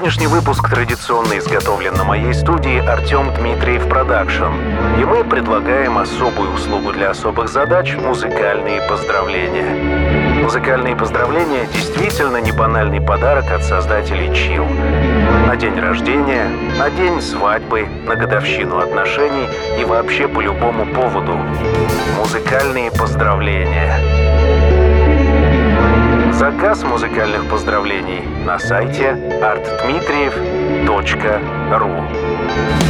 Сегодняшний выпуск традиционно изготовлен на моей студии Артем Дмитриев Продакшн. И мы предлагаем особую услугу для особых задач — музыкальные поздравления. Музыкальные поздравления — действительно не банальный подарок от создателей Chill. На день рождения, на день свадьбы, на годовщину отношений и вообще по любому поводу. Музыкальные поздравления. Заказ музыкальных поздравлений на сайте artdmitriev.ru.